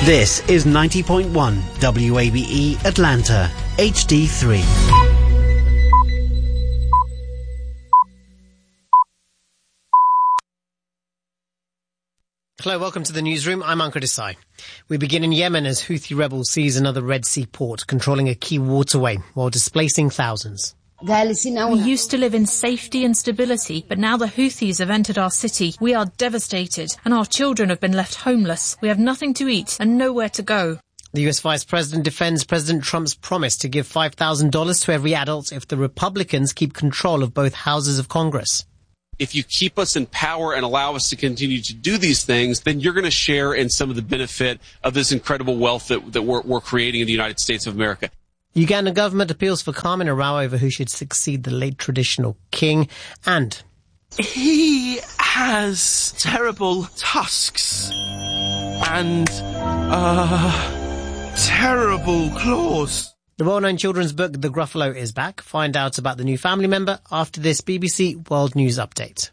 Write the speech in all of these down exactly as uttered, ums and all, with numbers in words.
This is ninety point one W A B E Atlanta, H D three. Hello, welcome to the newsroom. I'm Ankur Desai. We begin in Yemen as Houthi rebels seize another Red Sea port, controlling a key waterway while displacing thousands. We used to live in safety and stability, but now the Houthis have entered our city. We are devastated, and our children have been left homeless. We have nothing to eat and nowhere to go. The U S Vice President defends President Trump's promise to give five thousand dollars to every adult if the Republicans keep control of both houses of Congress. If you keep us in power and allow us to continue to do these things, then you're going to share in some of the benefit of this incredible wealth that, that we're, we're creating in the United States of America. Uganda government appeals for calm in a row over who should succeed the late traditional king. And he has terrible tusks and uh, terrible claws. The well-known children's book The Gruffalo is back. Find out about the new family member after this B B C World News Update.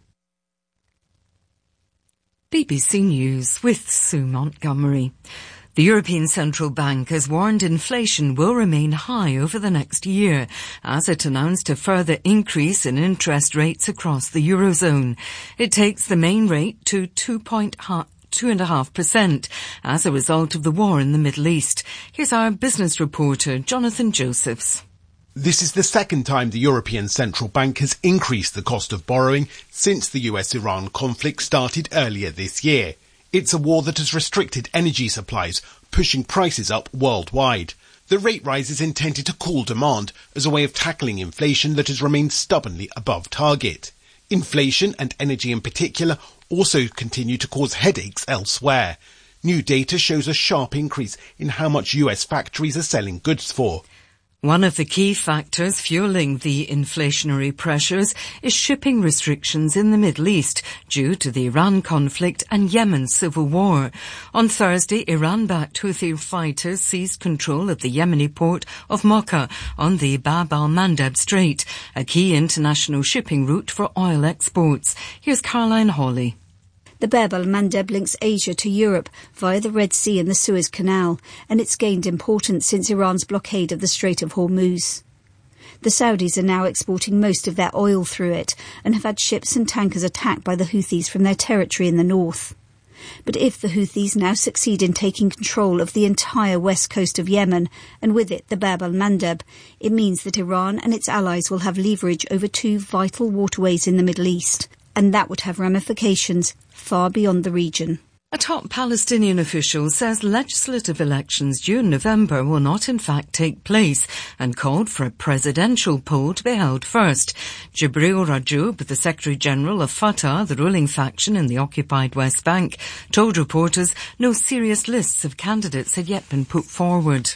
B B C News with Sue Montgomery. The European Central Bank has warned inflation will remain high over the next year as it announced a further increase in interest rates across the Eurozone. It takes the main rate to two point two and a half percent as a result of the war in the Middle East. Here's our business reporter, Jonathan Josephs. This is the second time the European Central Bank has increased the cost of borrowing since the U S Iran conflict started earlier this year. It's a war that has restricted energy supplies, pushing prices up worldwide. The rate rise is intended to cool demand as a way of tackling inflation that has remained stubbornly above target. Inflation, and energy in particular, also continue to cause headaches elsewhere. New data shows a sharp increase in how much U S factories are selling goods for. One of the key factors fueling the inflationary pressures is shipping restrictions in the Middle East due to the Iran conflict and Yemen's civil war. On Thursday, Iran-backed Houthi fighters seized control of the Yemeni port of Mocha on the Bab al-Mandeb Strait, a key international shipping route for oil exports. Here's Caroline Hawley. The Bab al-Mandeb links Asia to Europe via the Red Sea and the Suez Canal, and it's gained importance since Iran's blockade of the Strait of Hormuz. The Saudis are now exporting most of their oil through it and have had ships and tankers attacked by the Houthis from their territory in the north. But if the Houthis now succeed in taking control of the entire west coast of Yemen, and with it the Bab al-Mandeb, it means that Iran and its allies will have leverage over two vital waterways in the Middle East, and that would have ramifications far beyond the region. A top Palestinian official says legislative elections due in November will not in fact take place and called for a presidential poll to be held first. Jibril Rajoub, the Secretary-General of Fatah, the ruling faction in the occupied West Bank, told reporters no serious lists of candidates had yet been put forward.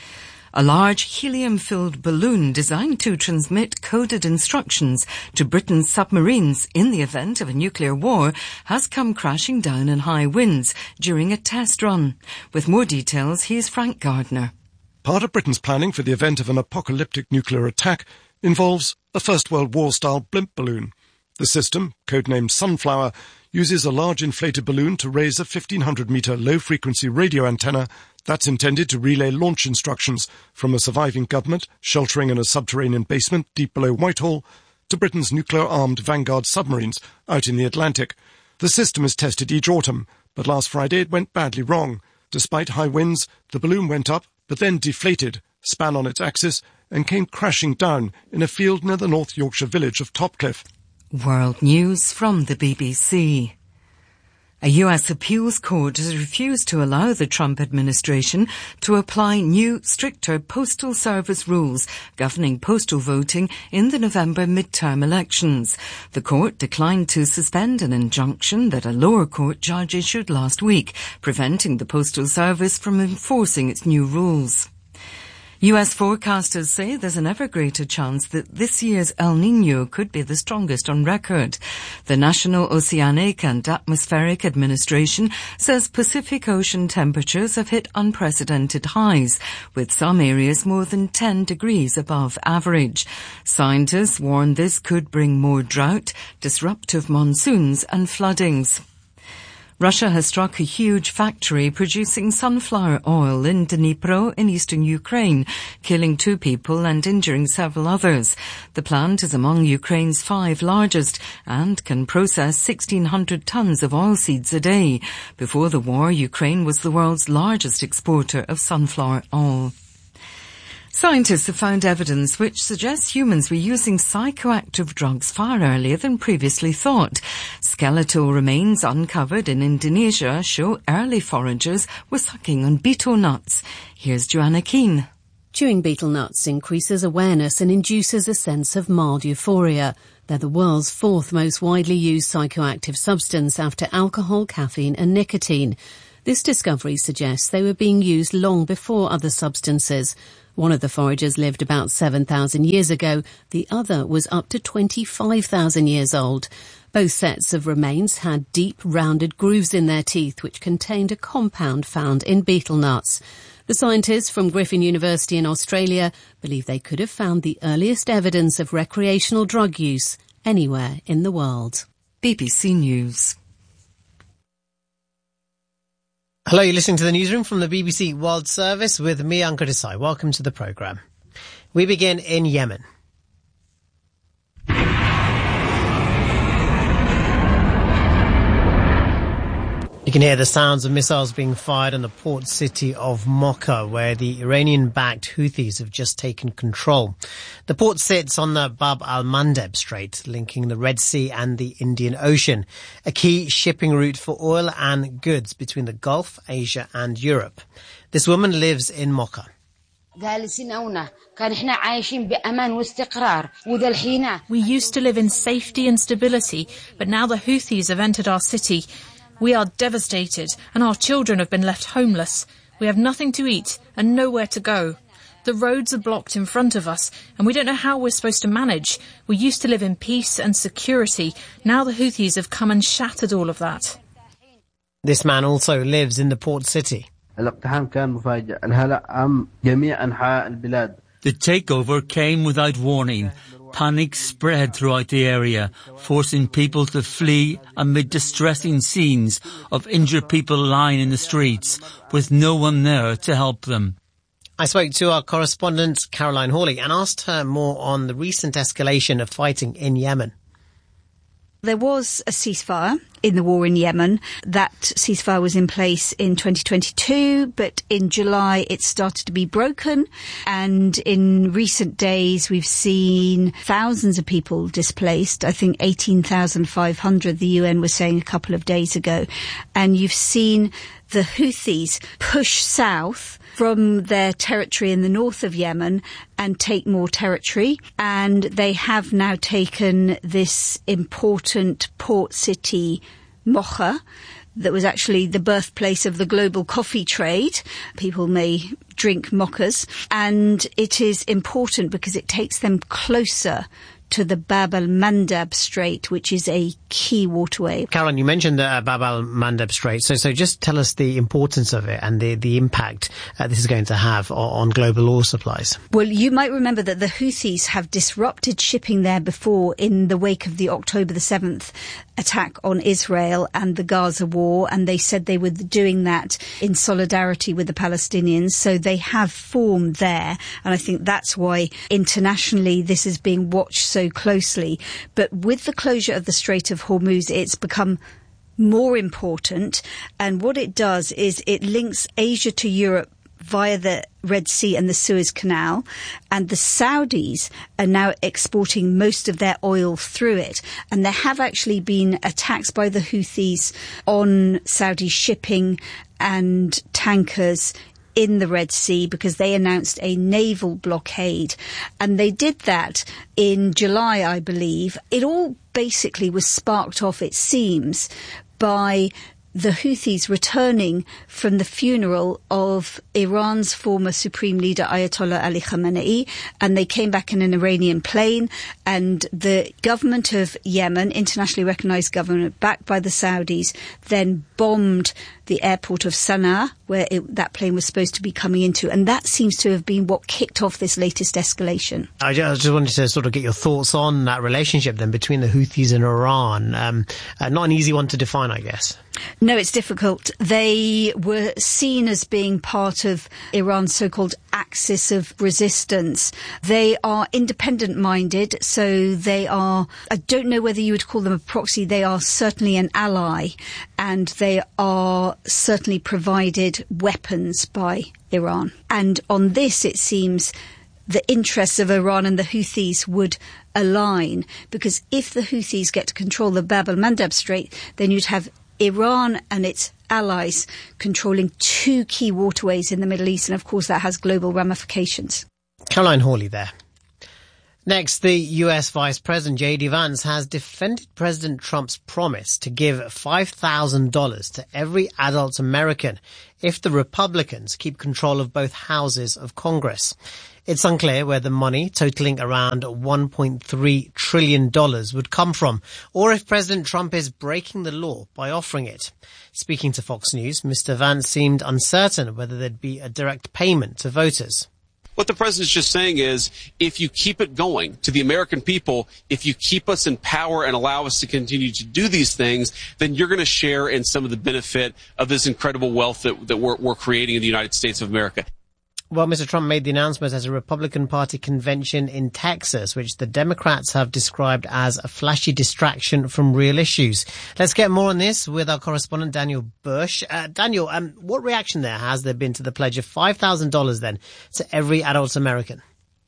A large helium-filled balloon designed to transmit coded instructions to Britain's submarines in the event of a nuclear war has come crashing down in high winds during a test run. With more details, here's Frank Gardner. Part of Britain's planning for the event of an apocalyptic nuclear attack involves a First World War-style blimp balloon. The system, codenamed Sunflower, uses a large inflated balloon to raise a fifteen hundred metre low-frequency radio antenna that's intended to relay launch instructions from a surviving government sheltering in a subterranean basement deep below Whitehall to Britain's nuclear-armed Vanguard submarines out in the Atlantic. The system is tested each autumn, but last Friday it went badly wrong. Despite high winds, the balloon went up, but then deflated, span on its axis, and came crashing down in a field near the North Yorkshire village of Topcliffe. World News from the B B C. A U S appeals court has refused to allow the Trump administration to apply new, stricter postal service rules governing postal voting in the November midterm elections. The court declined to suspend an injunction that a lower court judge issued last week, preventing the postal service from enforcing its new rules. U S forecasters say there's an ever greater chance that this year's El Niño could be the strongest on record. The National Oceanic and Atmospheric Administration says Pacific Ocean temperatures have hit unprecedented highs, with some areas more than ten degrees above average. Scientists warn this could bring more drought, disruptive monsoons and floodings. Russia has struck a huge factory producing sunflower oil in Dnipro in eastern Ukraine, killing two people and injuring several others. The plant is among Ukraine's five largest and can process sixteen hundred tons of oilseeds a day. Before the war, Ukraine was the world's largest exporter of sunflower oil. Scientists have found evidence which suggests humans were using psychoactive drugs far earlier than previously thought. Skeletal remains uncovered in Indonesia show early foragers were sucking on betel nuts. Here's Joanna Keane. Chewing betel nuts increases awareness and induces a sense of mild euphoria. They're the world's fourth most widely used psychoactive substance after alcohol, caffeine and nicotine. This discovery suggests they were being used long before other substances. One of the foragers lived about seven thousand years ago. The other was up to twenty-five thousand years old. Both sets of remains had deep, rounded grooves in their teeth, which contained a compound found in betel nuts. The scientists from Griffin University in Australia believe they could have found the earliest evidence of recreational drug use anywhere in the world. B B C News. Hello, you're listening to the newsroom from the B B C World Service with me, Ankur Desai. Welcome to the programme. We begin in Yemen. You can hear the sounds of missiles being fired on the port city of Mocha, where the Iranian-backed Houthis have just taken control. The port sits on the Bab al-Mandeb Strait, linking the Red Sea and the Indian Ocean, a key shipping route for oil and goods between the Gulf, Asia and Europe. This woman lives in Mocha. We used to live in safety and stability, but now the Houthis have entered our city. We are devastated, and our children have been left homeless. We have nothing to eat and nowhere to go. The roads are blocked in front of us, and we don't know how we're supposed to manage. We used to live in peace and security. Now the Houthis have come and shattered all of that. This man also lives in the port city. The takeover came without warning. Panic spread throughout the area, forcing people to flee amid distressing scenes of injured people lying in the streets, with no one there to help them. I spoke to our correspondent, Caroline Hawley, and asked her more on the recent escalation of fighting in Yemen. There was a ceasefire in the war in Yemen. That ceasefire was in place in twenty twenty-two, but in July it started to be broken. And in recent days we've seen thousands of people displaced. I think eighteen thousand five hundred, the U N was saying a couple of days ago. And you've seen the Houthis push south from their territory in the north of Yemen and take more territory. And they have now taken this important port city, Mocha, that was actually the birthplace of the global coffee trade. People may drink mochas. And it is important because it takes them closer to the Bab al-Mandeb Strait, which is a key waterway. Caroline, you mentioned the uh, Bab al-Mandeb Strait. So, so just tell us the importance of it and the, the impact uh, this is going to have on, on global oil supplies. Well, you might remember that the Houthis have disrupted shipping there before in the wake of the October the seventh attack on Israel and the Gaza war, and they said they were doing that in solidarity with the Palestinians. So they have formed there, and I think that's why internationally this is being watched so closely. But with the closure of the Strait of Hormuz, it's become more important, and what it does is it links Asia to Europe via the Red Sea and the Suez Canal, and the Saudis are now exporting most of their oil through it. And there have actually been attacks by the Houthis on Saudi shipping and tankers in the Red Sea because they announced a naval blockade. And they did that in July, I believe. It all basically was sparked off, it seems, by the Houthis returning from the funeral of Iran's former supreme leader Ayatollah Ali Khamenei, and they came back in an Iranian plane, and the government of Yemen, internationally recognized government backed by the Saudis, then bombed the airport of Sana'a, where it, that plane was supposed to be coming into. And that seems to have been what kicked off this latest escalation. I just wanted to sort of get your thoughts on that relationship then between the Houthis and Iran. Um, uh, not an easy one to define, I guess. No, it's difficult. They were seen as being part of Iran's so-called axis of resistance. They are independent-minded, so they are, I don't know whether you would call them a proxy, they are certainly an ally, and they are certainly provided weapons by Iran. And on this, it seems, the interests of Iran and the Houthis would align, because if the Houthis get to control the Bab el-Mandeb Strait, then you'd have Iran and its allies controlling two key waterways in the Middle East, and of course that has global ramifications. Caroline Hawley there. Next, the U S Vice President J D Vance has defended President Trump's promise to give five thousand dollars to every adult American if the Republicans keep control of both houses of Congress. It's unclear where the money, totaling around one point three trillion dollars, would come from, or if President Trump is breaking the law by offering it. Speaking to Fox News, Mister Vance seemed uncertain whether there'd be a direct payment to voters. What the president's just saying is, if you keep it going to the American people, if you keep us in power and allow us to continue to do these things, then you're going to share in some of the benefit of this incredible wealth that, that we're, we're creating in the United States of America. Well, Mister Trump made the announcement at a Republican Party convention in Texas, which the Democrats have described as a flashy distraction from real issues. Let's get more on this with our correspondent, Daniel Bush. Uh, Daniel, um, what reaction there has there been to the pledge of five thousand dollars then to every adult American?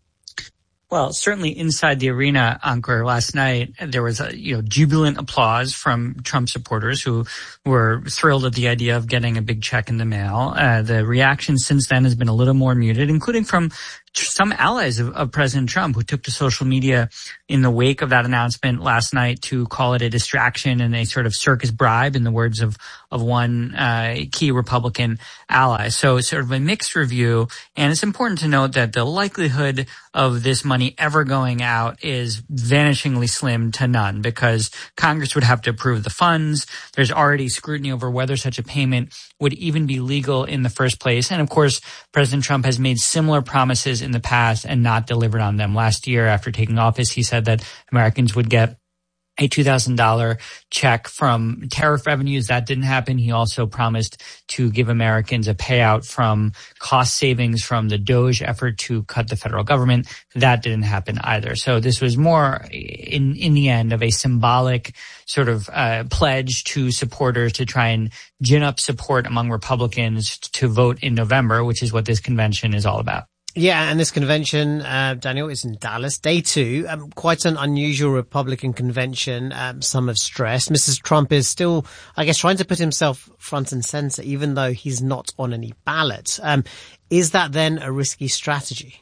Well, certainly inside the arena, Ankur, last night, there was a, you know, jubilant applause from Trump supporters who were thrilled at the idea of getting a big check in the mail. Uh, the reaction since then has been a little more muted, including from some allies of, of President Trump who took to social media in the wake of that announcement last night to call it a distraction and a sort of circus bribe, in the words of, of one uh, key Republican ally. So it's sort of a mixed review. And it's important to note that the likelihood of this money ever going out is vanishingly slim to none, because Congress would have to approve the funds. There's already scrutiny over whether such a payment would even be legal in the first place. And of course, President Trump has made similar promises in the past and not delivered on them. Last year, after taking office, he said that Americans would get a two thousand dollars check from tariff revenues. That didn't happen. He also promised to give Americans a payout from cost savings from the DOGE effort to cut the federal government. That didn't happen either. So this was more, in, in the end, of a symbolic sort of uh, pledge to supporters to try and gin up support among Republicans to vote in November, which is what this convention is all about. Yeah, and this convention, uh, Daniel, is in Dallas, day two. Um, quite an unusual Republican convention. Um, some have stressed. Mister Trump is still, I guess, trying to put himself front and center, even though he's not on any ballot. Um, is that then a risky strategy?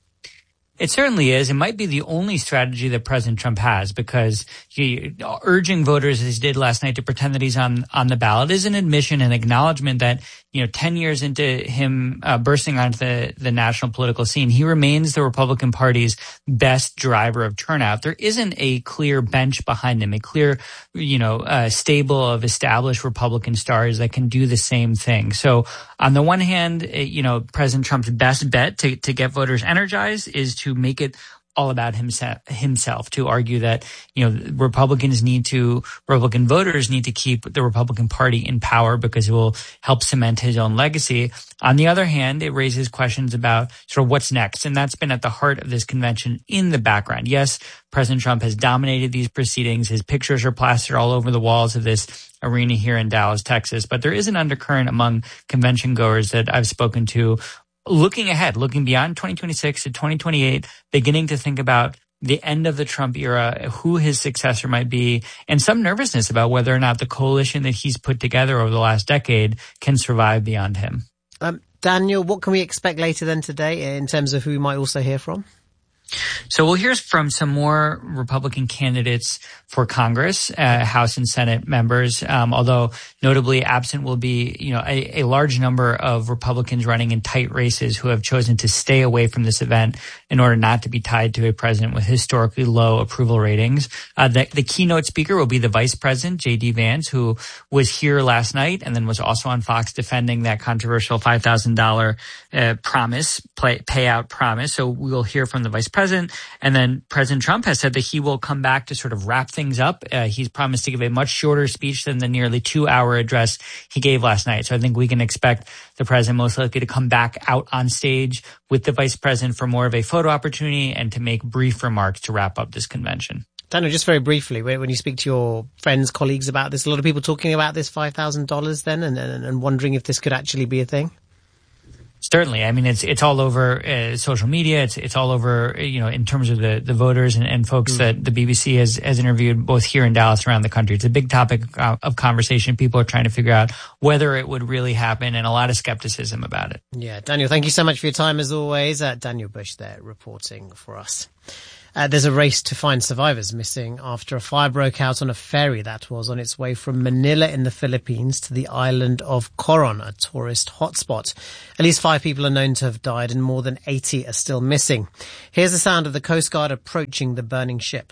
It certainly is. It might be the only strategy that President Trump has, because he, urging voters, as he did last night, to pretend that he's on, on the ballot is an admission and acknowledgement that, you know, ten years into him uh, bursting onto the, the national political scene, he remains the Republican Party's best driver of turnout. There isn't a clear bench behind him, a clear, you know, uh, stable of established Republican stars that can do the same thing. So on the one hand, you know, President Trump's best bet to, to get voters energized is to to make it all about himself, himself, to argue that, you know, Republicans need to, Republican voters need to keep the Republican Party in power because it will help cement his own legacy. On the other hand, it raises questions about sort of what's next. And that's been at the heart of this convention in the background. Yes, President Trump has dominated these proceedings. His pictures are plastered all over the walls of this arena here in Dallas, Texas. But there is an undercurrent among convention goers that I've spoken to, looking ahead, looking beyond twenty twenty-six to twenty twenty-eight, beginning to think about the end of the Trump era, who his successor might be, and some nervousness about whether or not the coalition that he's put together over the last decade can survive beyond him. Um, Daniel, what can we expect later then today in terms of who we might also hear from? So we'll hear from some more Republican candidates for Congress, uh, House and Senate members, um, although notably absent will be, you know, a, a large number of Republicans running in tight races who have chosen to stay away from this event in order not to be tied to a president with historically low approval ratings. Uh, the, the keynote speaker will be the Vice President, J D Vance, who was here last night and then was also on Fox defending that controversial five thousand dollars uh, promise, play, payout promise. So we will hear from the Vice President. And then President Trump has said that he will come back to sort of wrap things up. Uh, he's promised to give a much shorter speech than the nearly two-hour address he gave last night. So I think we can expect the president most likely to come back out on stage with the vice president for more of a photo opportunity and to make brief remarks to wrap up this convention. Daniel, just very briefly, when you speak to your friends, colleagues about this, a lot of people talking about this five thousand dollars then and, and, and wondering if this could actually be a thing? Certainly. I mean, it's it's all over uh, social media. It's it's all over, you know, in terms of the, the voters and, and folks mm. that the B B C has, has interviewed both here in Dallas around the country. It's a big topic of conversation. People are trying to figure out whether it would really happen and a lot of skepticism about it. Yeah. Daniel, thank you so much for your time as always. Uh, Daniel Bush there reporting for us. Uh, there's a race to find survivors missing after a fire broke out on a ferry that was on its way from Manila in the Philippines to the island of Coron, a tourist hotspot. At least five people are known to have died and more than eighty are still missing. Here's the sound of the Coast Guard approaching the burning ship.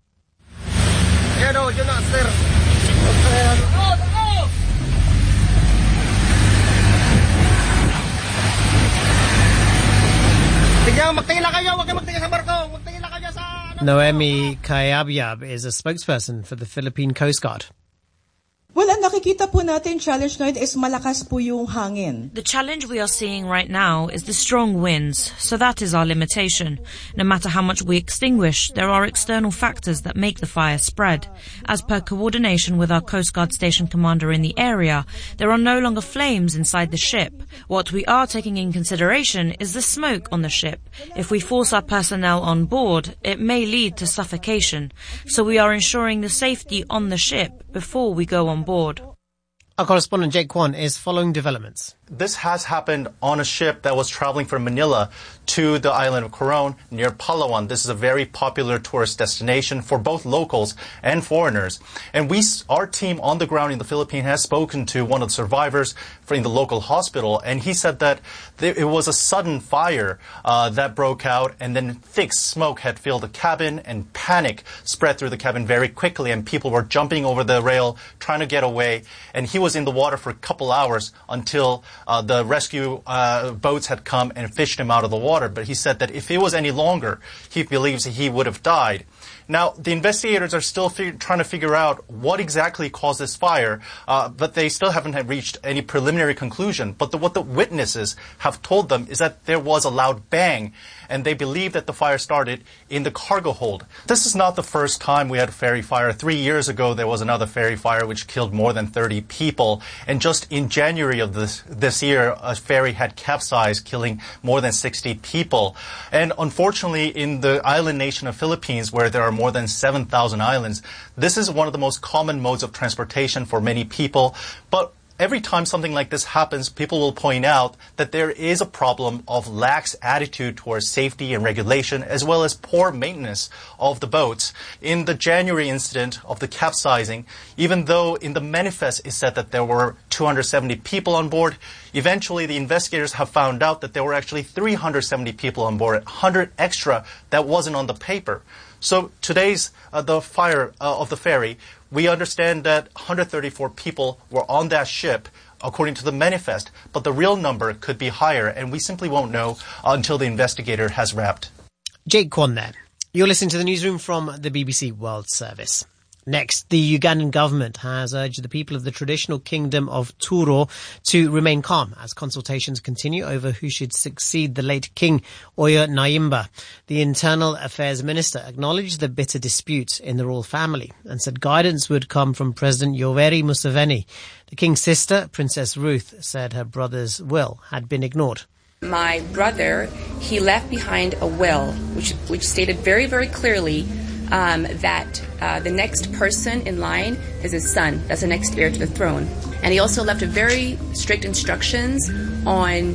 Noemi Kayabyab is a spokesperson for the Philippine Coast Guard. Well, ang nakikita po natin challenge ngayon is malakas po yung hangin. The challenge we are seeing right now is the strong winds, so that is our limitation. No matter how much we extinguish, there are external factors that make the fire spread. As per coordination with our Coast Guard station commander in the area, there are no longer flames inside the ship. What we are taking in consideration is the smoke on the ship. If we force our personnel on board, it may lead to suffocation. So we are ensuring the safety on the ship before we go on board. Our correspondent Jake Kwan is following developments. This has happened on a ship that was traveling from Manila to the island of Coron near Palawan. This is a very popular tourist destination for both locals and foreigners. And we, our team on the ground in the Philippines has spoken to one of the survivors in the local hospital, and he said that it was a sudden fire uh, that broke out, and then thick smoke had filled the cabin, and panic spread through the cabin very quickly, and people were jumping over the rail trying to get away. And he was in the water for a couple hours until Uh, the rescue uh, boats had come and fished him out of the water. But he said that if it was any longer, he believes he would have died. Now, the investigators are still fig- trying to figure out what exactly caused this fire, uh, but they still haven't reached any preliminary conclusion. But the, what the witnesses have told them is that there was a loud bang, and they believe that the fire started in the cargo hold. This is not the first time we had a ferry fire. Three years ago, there was another ferry fire which killed more than thirty people. And just in January of this, this year, a ferry had capsized, killing more than sixty people. And unfortunately, in the island nation of Philippines, where there are more than seven thousand islands, this is one of the most common modes of transportation for many people. But every time something like this happens, people will point out that there is a problem of lax attitude towards safety and regulation, as well as poor maintenance of the boats. In the January incident of the capsizing, even though in the manifest it said that there were two hundred seventy people on board, eventually the investigators have found out that there were actually three hundred seventy people on board, one hundred extra that wasn't on the paper. So today's uh, the fire uh, of the ferry, we understand that one hundred thirty-four people were on that ship, according to the manifest, but the real number could be higher, and we simply won't know until the investigator has wrapped. Jake Kwan there. You're listening to the newsroom from the B B C World Service. Next, the Ugandan government has urged the people of the traditional kingdom of Turo to remain calm as consultations continue over who should succeed the late King Oya Naimba. The Internal Affairs Minister acknowledged the bitter dispute in the royal family and said guidance would come from President Yoweri Museveni. The king's sister, Princess Ruth, said her brother's will had been ignored. My brother, he left behind a will which which stated very, very clearly Um, that uh, the next person in line is his son. That's the next heir to the throne. And he also left a very strict instructions on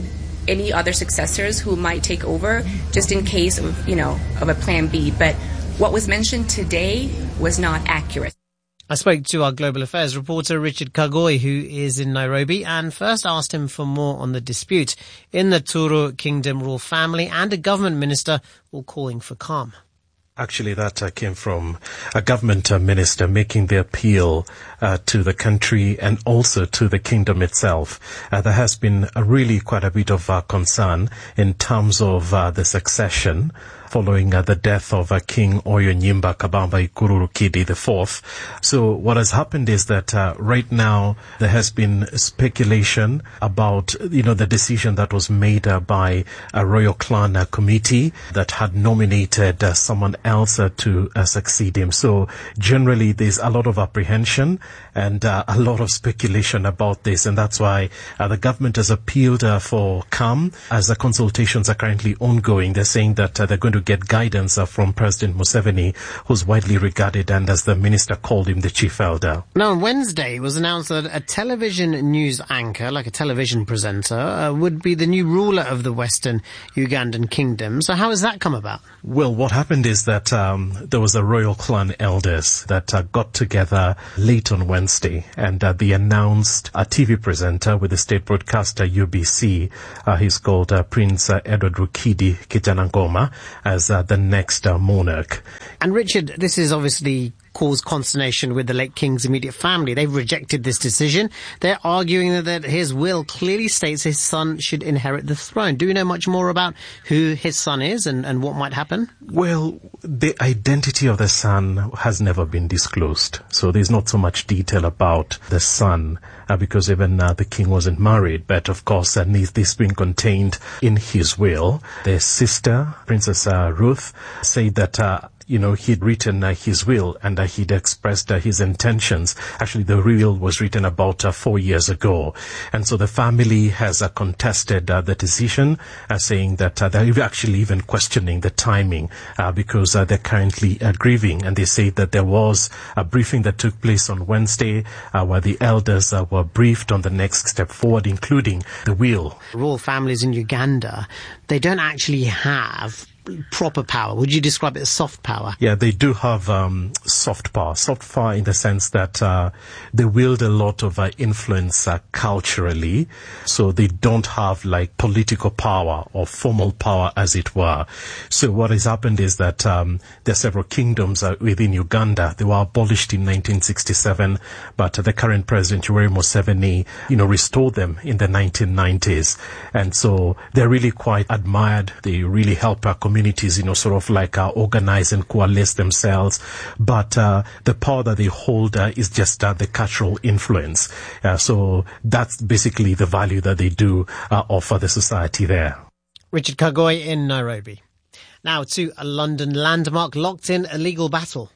any other successors who might take over, just in case of, you know, of a plan B. But what was mentioned today was not accurate. I spoke to our global affairs reporter Richard Kagoi, who is in Nairobi, and first asked him for more on the dispute in the Turu Kingdom royal family and a government minister all calling for calm. Actually, that uh, came from a government uh, minister making the appeal uh, to the country and also to the kingdom itself. Uh, there has been a really quite a bit of uh, concern in terms of uh, the succession following uh, the death of uh, King Oyonyimba Kabamba Ikururukidi the fourth. So what has happened is that uh, right now there has been speculation about, you know, the decision that was made uh, by a royal clan uh, committee that had nominated uh, someone else uh, to uh, succeed him. So generally there's a lot of apprehension and uh, a lot of speculation about this, and that's why uh, the government has appealed uh, for calm as the consultations are currently ongoing. They're saying that uh, they're going to get guidance uh, from President Museveni, who's widely regarded and, as the minister called him, the chief elder. Now, on Wednesday, it was announced that a television news anchor, like a television presenter, uh, would be the new ruler of the Western Ugandan Kingdom. So how has that come about? Well, what happened is that um, there was a royal clan elders that uh, got together late on Wednesday, and uh, they announced a T V presenter with the state broadcaster U B C. Uh, he's called uh, Prince uh, Edward Rukidi Kijanangoma as uh, the next uh, monarch. And Richard, this is obviously caused consternation with the late king's immediate family. They've rejected this decision. They're arguing that, that his will clearly states his son should inherit the throne. Do we know much more about who his son is and, and what might happen? Well, the identity of the son has never been disclosed. So there's not so much detail about the son uh, because even uh, the king wasn't married. But of course, uh, this has been contained in his will. Their sister, Princess uh, Ruth, said that uh, you know, he'd written uh, his will and uh, he'd expressed uh, his intentions. Actually, the will was written about uh, four years ago. And so the family has uh, contested uh, the decision, uh, saying that uh, they're actually even questioning the timing uh, because uh, they're currently uh, grieving. And they say that there was a briefing that took place on Wednesday uh, where the elders uh, were briefed on the next step forward, including the will. Royal families in Uganda, they don't actually have proper power. Would you describe it as soft power? Yeah, they do have um, soft power. Soft power in the sense that uh, they wield a lot of uh, influence uh, culturally, so they don't have like political power or formal power, as it were. So what has happened is that um, there are several kingdoms uh, within Uganda. They were abolished in nineteen sixty-seven, but uh, the current president, Yoweri Museveni, you know, restored them in the nineteen nineties. And so they're really quite admired. They really help our community communities, you know, sort of like uh, organize and coalesce themselves. But uh, the power that they hold uh, is just uh, the cultural influence. Uh, so that's basically the value that they do uh, offer the society there. Richard Kagoi in Nairobi. Now to a London landmark locked in a legal battle.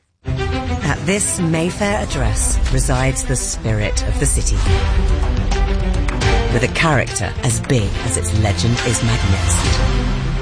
At this Mayfair address resides the spirit of the city, with a character as big as its legend is magnificent.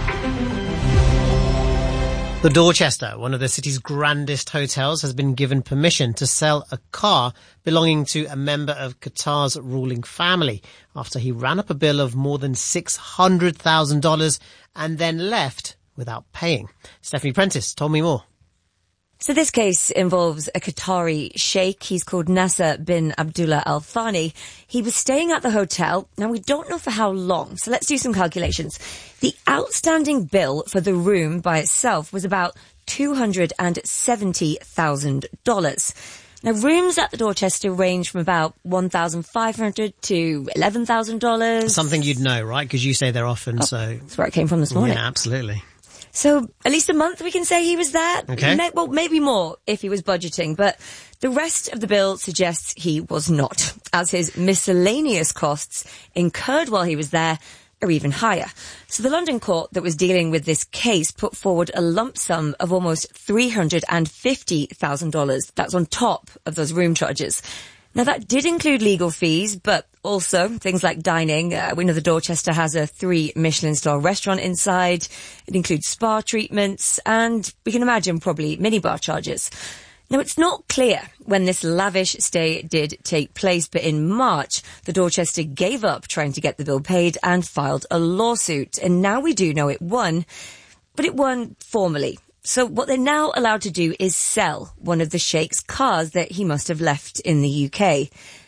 The Dorchester, one of the city's grandest hotels, has been given permission to sell a car belonging to a member of Qatar's ruling family after he ran up a bill of more than six hundred thousand dollars and then left without paying. Stephanie Prentice told me more. So this case involves a Qatari sheikh. He's called Nasser bin Abdullah Al Thani. He was staying at the hotel. Now, we don't know for how long, so let's do some calculations. The outstanding bill for the room by itself was about two hundred seventy thousand dollars. Now, rooms at the Dorchester range from about one thousand five hundred dollars to eleven thousand dollars. Something you'd know, right? Because you say they're often, oh, so... That's where it came from this morning. Yeah, absolutely. So at least a month we can say he was there. Okay. May, well, maybe more if he was budgeting, but the rest of the bill suggests he was not, as his miscellaneous costs incurred while he was there are even higher. So the London court that was dealing with this case put forward a lump sum of almost three hundred fifty thousand dollars. That's on top of those room charges. Now, that did include legal fees, but also things like dining. Uh, we know the Dorchester has a three Michelin star restaurant inside. It includes spa treatments, and we can imagine probably minibar charges. Now, it's not clear when this lavish stay did take place, but in March, the Dorchester gave up trying to get the bill paid and filed a lawsuit. And now we do know it won, but it won formally. So what they're now allowed to do is sell one of the Sheikh's cars that he must have left in the U K.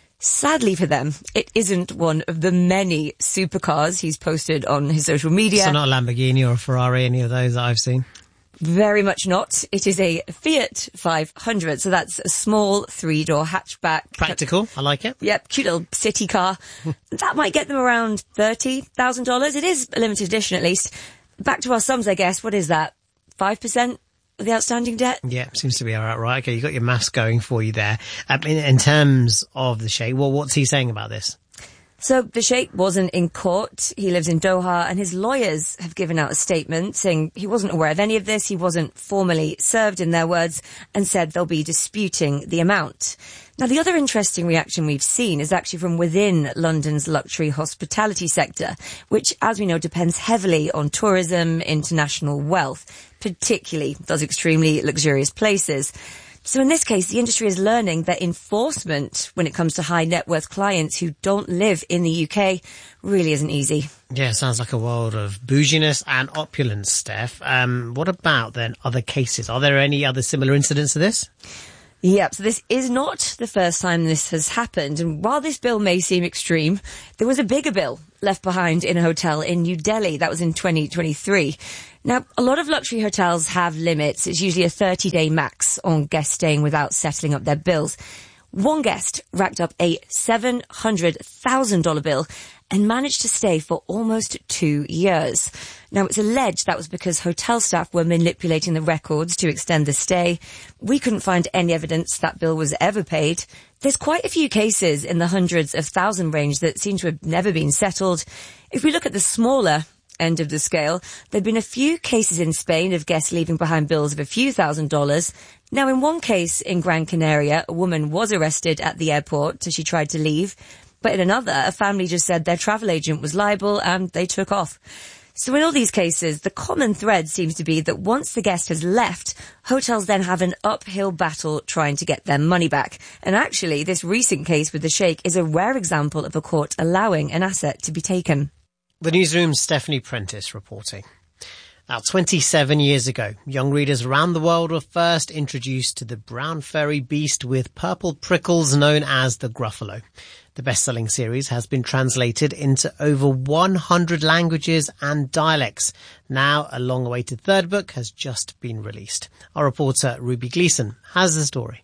Sadly for them, it isn't one of the many supercars he's posted on his social media. So not a Lamborghini or a Ferrari, any of those that I've seen? Very much not. It is a Fiat five hundred, so that's a small three-door hatchback. Practical, I like it. Yep, cute little city car. That might get them around thirty thousand dollars. It is a limited edition, at least. Back to our sums, I guess. What is that? five percent of the outstanding debt? Yeah, seems to be all right, right? Okay, you got your maths going for you there. Um, in, in terms of the Sheikh, well, what's he saying about this? So the Sheikh wasn't in court. He lives in Doha, and his lawyers have given out a statement saying he wasn't aware of any of this. He wasn't formally served, in their words, and said they'll be disputing the amount. Now, the other interesting reaction we've seen is actually from within London's luxury hospitality sector, which, as we know, depends heavily on tourism, international wealth, particularly those extremely luxurious places. So in this case, the industry is learning that enforcement when it comes to high net worth clients who don't live in the U K really isn't easy. Yeah, sounds like a world of bouginess and opulence, Steph. Um, what about then other cases? Are there any other similar incidents to this? Yep, so this is not the first time this has happened. And while this bill may seem extreme, there was a bigger bill left behind in a hotel in New Delhi. That was in twenty twenty-three. Now, a lot of luxury hotels have limits. It's usually a thirty-day max on guests staying without settling up their bills. One guest racked up a seven hundred thousand dollars bill and managed to stay for almost two years. Now, it's alleged that was because hotel staff were manipulating the records to extend the stay. We couldn't find any evidence that bill was ever paid. There's quite a few cases in the hundreds of thousand range that seem to have never been settled. If we look at the smaller end of the scale, there've been a few cases in Spain of guests leaving behind bills of a few thousand dollars. Now, in one case in Gran Canaria, a woman was arrested at the airport as she tried to leave. But in another, a family just said their travel agent was liable and they took off. So in all these cases, the common thread seems to be that once the guest has left, hotels then have an uphill battle trying to get their money back. And actually, this recent case with the Sheikh is a rare example of a court allowing an asset to be taken. The newsroom's Stephanie Prentice reporting. Now, twenty-seven years ago, young readers around the world were first introduced to the brown furry beast with purple prickles known as the Gruffalo. The best-selling series has been translated into over one hundred languages and dialects. Now, a long-awaited third book has just been released. Our reporter, Ruby Gleeson, has the story.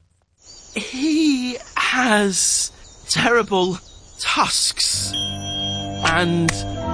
He has terrible tusks and,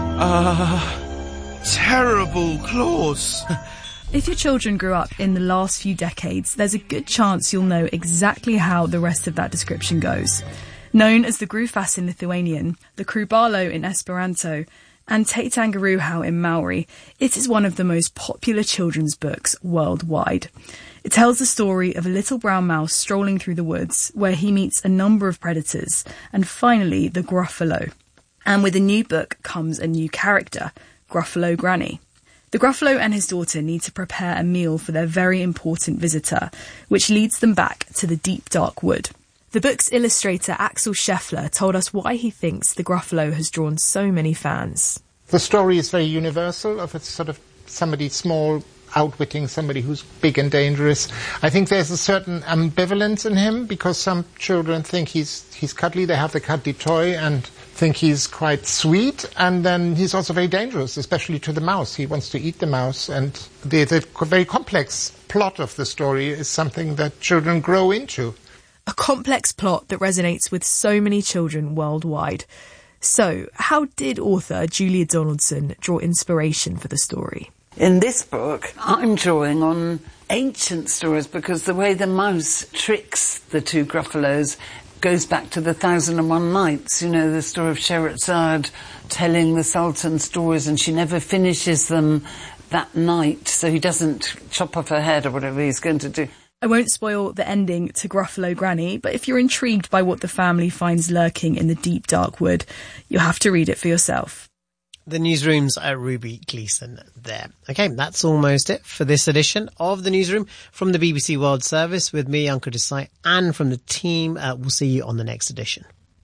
uh, terrible claws. If your children grew up in the last few decades, there's a good chance you'll know exactly how the rest of that description goes. Known as the Grufas in Lithuanian, the Krubalo in Esperanto, and Teitangaruhau in Maori, it is one of the most popular children's books worldwide. It tells the story of a little brown mouse strolling through the woods, where he meets a number of predators, and finally the Gruffalo. And with a new book comes a new character, Gruffalo Granny. The Gruffalo and his daughter need to prepare a meal for their very important visitor, which leads them back to the deep dark wood. The book's illustrator Axel Scheffler told us why he thinks the Gruffalo has drawn so many fans. The story is very universal, of it's sort of somebody small outwitting somebody who's big and dangerous. I think there's a certain ambivalence in him, because some children think he's he's cuddly, they have the cuddly toy and think he's quite sweet, and then he's also very dangerous, especially to the mouse. He wants to eat the mouse, and the, the very complex plot of the story is something that children grow into. A complex plot that resonates with so many children worldwide. So, how did author Julia Donaldson draw inspiration for the story? In this book, I'm drawing on ancient stories, because the way the mouse tricks the two Gruffalos goes back to the Thousand and One Nights. You know, the story of Scheherazade telling the Sultan stories, and she never finishes them that night, so he doesn't chop off her head or whatever he's going to do. I won't spoil the ending to Gruffalo Granny, but if you're intrigued by what the family finds lurking in the deep dark wood, you'll have to read it for yourself. The newsroom's at Ruby Gleeson there. Okay, that's almost it for this edition of the newsroom from the B B C World Service with me, Ankur Desai, and from the team. Uh, we'll see you on the next edition.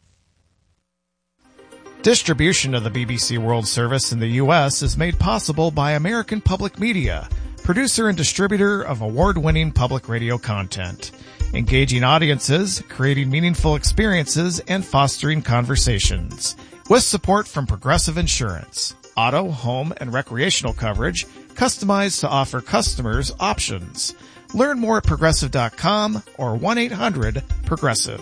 Distribution of the B B C World Service in the U S is made possible by American Public Media, producer and distributor of award-winning public radio content, engaging audiences, creating meaningful experiences, and fostering conversations. With support from Progressive Insurance, auto, home, and recreational coverage customized to offer customers options. Learn more at progressive dot com or one eight hundred progressive.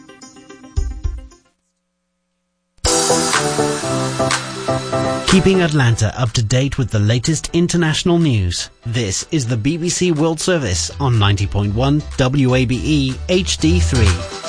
Keeping Atlanta up to date with the latest international news. This is the B B C World Service on ninety point one W A B E H D three.